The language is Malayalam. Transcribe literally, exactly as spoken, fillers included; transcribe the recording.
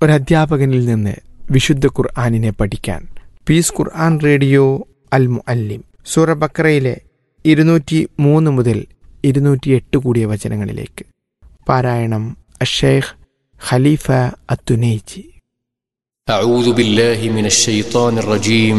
ഒരധ്യാപകനിൽ നിന്ന് വിശുദ്ധ ഖുർആനിനെ പഠിക്കാൻ പീസ് ഖുർആൻ റേഡിയോ അൽ മുഅല്ലിം. സൂറ ബഖറയിലെ ഇരുന്നൂറ്റി മൂന്ന് മുതൽ ഇരുന്നൂറ്റി എട്ട് കൂടിയ വചനങ്ങളിലേക്ക്. പാരായണം അഷേഖ് ഖലീഫ അത്തുനൈജി. أعوذ بالله من الشيطان الرجيم